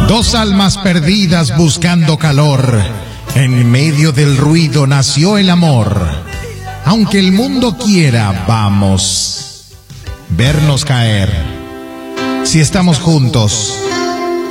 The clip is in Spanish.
Dos almas perdidas buscando calor. En medio del ruido nació el amor. Aunque el mundo quiera, vamos vernos caer. Si estamos juntos,